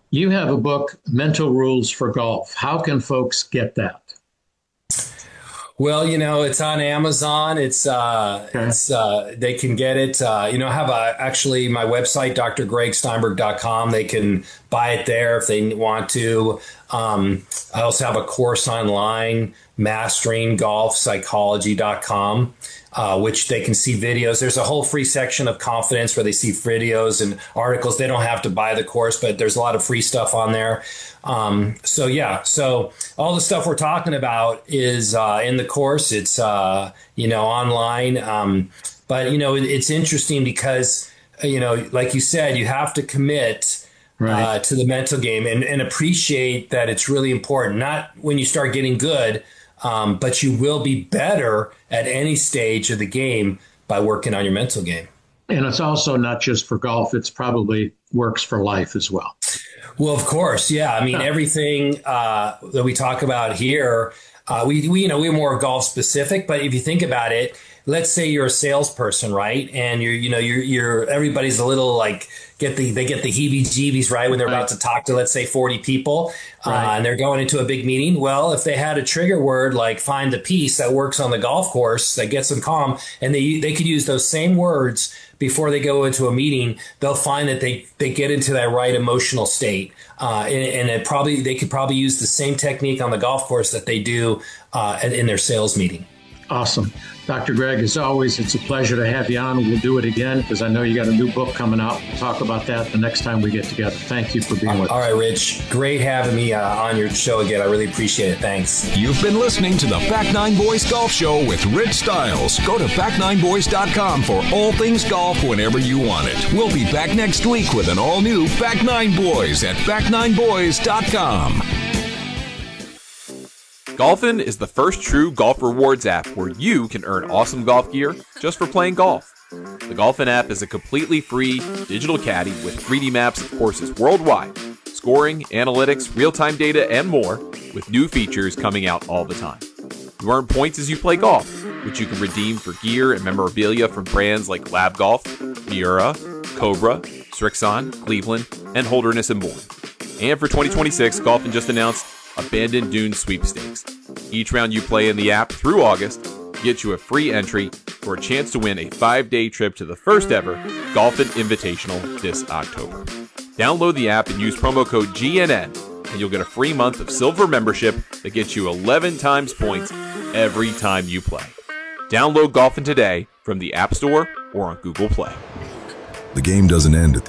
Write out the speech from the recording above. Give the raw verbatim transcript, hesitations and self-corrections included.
You have a book, Mental Rules for Golf. How can folks get that? Well, you know, it's on Amazon. It's uh Okay. it's uh they can get it. Uh, you know, I have a actually my website, d r greg steinberg dot com. They can buy it there if they want to. Um, I also have a course online, mastering golf psychology dot com, uh, which they can see videos. There's a whole free section of confidence where they see videos and articles. They don't have to buy the course, but there's a lot of free stuff on there. Um, so yeah, so all the stuff we're talking about is uh, in the course. It's uh, you know online, um, but you know it, it's interesting because you know, like you said, you have to commit Right. uh, to the mental game and, and appreciate that it's really important. Not when you start getting good, um, but you will be better at any stage of the game by working on your mental game. And it's also not just for golf, it's probably works for life as well. Well, of course, yeah. I mean, Huh. everything uh, that we talk about here, uh, we, we, you know, we're more golf specific. But if you think about it, let's say you're a salesperson, right? And you're, you know, you're, you're, everybody's a little like get the, they get the heebie-jeebies, right, when they're Right. about to talk to, let's say, forty people, uh, Right. and they're going into a big meeting. Well, if they had a trigger word like find the piece that works on the golf course that gets them calm, and they they could use those same words before they go into a meeting, they'll find that they they get into that right emotional state. Uh, and and it probably they could probably use the same technique on the golf course that they do uh, in in their sales meeting. Awesome. Doctor Greg, as always, it's a pleasure to have you on. We'll do it again because I know you got a new book coming out. We'll talk about that the next time we get together. Thank you for being with All us. right, Rich. Great having me uh, on your show again. I really appreciate it. Thanks. You've been listening to the Back Nine Boys Golf Show with Rich Stiles. Go to back nine boys dot com for all things golf whenever you want it. We'll be back next week with an all-new Back Nine Boys at back nine boys dot com. Golfin is the first true golf rewards app where you can earn awesome golf gear just for playing golf. The Golfin app is a completely free digital caddy with three D maps of courses worldwide, scoring, analytics, real-time data, and more, with new features coming out all the time. You earn points as you play golf, which you can redeem for gear and memorabilia from brands like Lab Golf, Miura, Cobra, Strixon, Cleveland, and Holderness and Bourne. And for twenty twenty-six, Golfin just announced Abandoned Dunes Sweepstakes. Each round you play in the app through August gets you a free entry for a chance to win a five-day trip to the first ever Golfin Invitational this October. Download the app and use promo code G N N, and you'll get a free month of silver membership that gets you eleven times points every time you play. Download Golfin today from the App Store or on Google Play. The game doesn't end at